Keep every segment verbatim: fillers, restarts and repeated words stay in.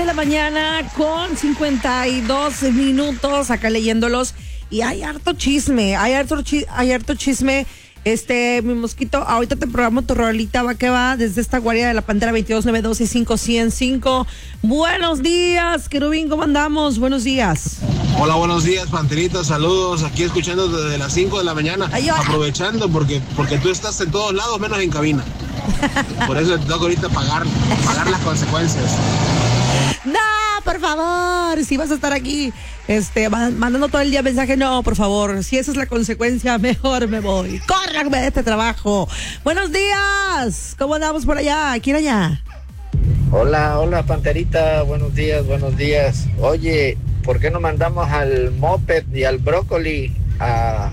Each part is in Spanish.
de la mañana con cincuenta y dos minutos, acá leyéndolos. Y hay harto chisme, hay harto, chi- hay harto chisme. Este, mi mosquito, ahorita te programo tu rolita, va que va, desde esta guardia de la Pantera veintidós nueve doce cinco cien cinco. Buenos días, querubín, ¿cómo andamos? Buenos días. Hola, buenos días, Panterita, saludos, aquí escuchando desde las cinco de la mañana, Ay, hola. aprovechando porque porque tú estás en todos lados menos en cabina. Por eso te toca ahorita pagar, pagar las consecuencias. No, por favor, si vas a estar aquí este, mandando todo el día mensaje, no, por favor, si esa es la consecuencia, mejor me voy. Córranme de este trabajo. Buenos días, ¿cómo andamos por allá? ¿Quién allá? Hola, hola Panterita, buenos días, buenos días. Oye, ¿por qué no mandamos al moped y al brócoli a,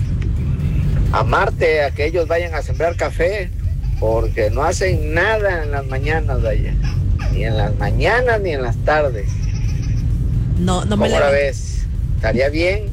a Marte, a que ellos vayan a sembrar café? Porque no hacen nada en las mañanas de allá, ni en las mañanas ni en las tardes. No, no me ¿Cómo la levantes. ves? ¿Estaría bien?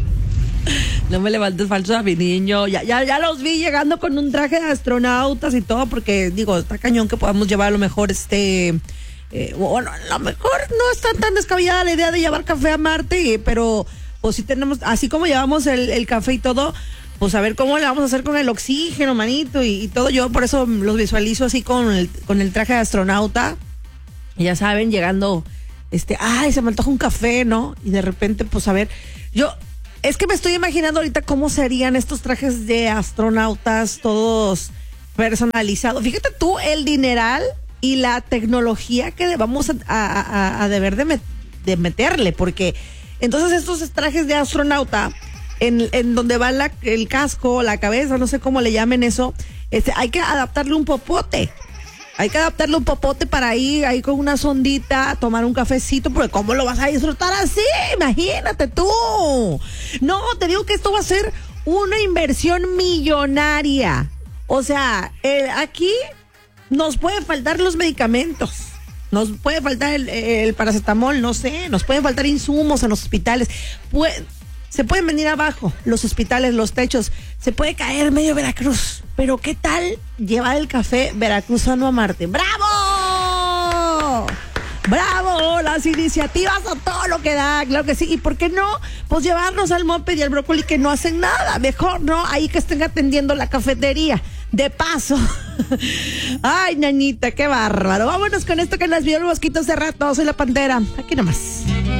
No me levantes falso a mi niño. Ya, ya, ya los vi llegando con un traje de astronautas y todo, porque digo, está cañón que podamos llevar a lo mejor este. Eh, bueno, a lo mejor no está tan descabellada la idea de llevar café a Marte, pero pues sí tenemos, así como llevamos el, el café y todo, pues a ver cómo le vamos a hacer con el oxígeno, manito, y, y todo. Yo por eso los visualizo así con el, con el traje de astronauta. Y ya saben, llegando, este, ay, se me antoja un café, ¿no? Y de repente, pues a ver, yo, es que me estoy imaginando ahorita cómo serían estos trajes de astronautas, todos personalizados. Fíjate tú, el dineral y la tecnología que vamos a, a, a, a deber de, met, de meterle, porque entonces estos trajes de astronauta, en, en donde va la, el casco, la cabeza, no sé cómo le llamen eso, este, hay que adaptarle un popote. Hay que adaptarle un popote para ir ahí con una sondita, tomar un cafecito, porque ¿cómo lo vas a disfrutar así? Imagínate tú. No, te digo que esto va a ser una inversión millonaria. O sea, eh, aquí nos pueden faltar los medicamentos, nos puede faltar el, el paracetamol, no sé, nos pueden faltar insumos en los hospitales. Pues, se pueden venir abajo los hospitales, los techos, se puede caer medio Veracruz. Pero ¿qué tal llevar el café veracruzano a Marte? ¡Bravo! ¡Bravo! Las iniciativas a todo lo que da, claro que sí. ¿Y por qué no? Pues llevarnos al moped y al brócoli que no hacen nada. Mejor, ¿no? Ahí que estén atendiendo la cafetería. De paso. Ay, ñañita, qué bárbaro. Vámonos con esto que nos vio el mosquito hace rato. Soy la Pantera. Aquí nomás.